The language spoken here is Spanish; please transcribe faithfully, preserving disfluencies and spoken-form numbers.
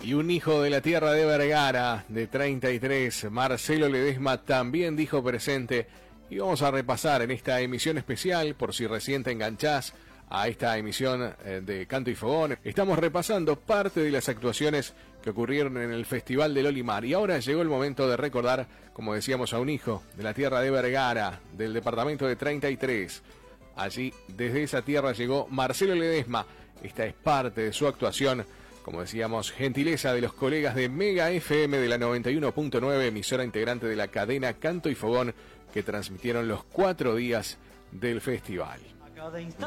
Y un hijo de la tierra de Vergara, de treinta y tres, Marcelo Ledesma, también dijo presente. Y vamos a repasar en esta emisión especial, por si recién te enganchás a esta emisión de Canto y Fogón. Estamos repasando parte de las actuaciones que ocurrieron en el Festival del Olimar. Y ahora llegó el momento de recordar, como decíamos, a un hijo de la tierra de Vergara, del departamento de treinta y tres. Allí, desde esa tierra, llegó Marcelo Ledesma. Esta es parte de su actuación. Como decíamos, gentileza de los colegas de Mega F M de la noventa y uno punto nueve, emisora integrante de la cadena Canto y Fogón, que transmitieron los cuatro días del festival.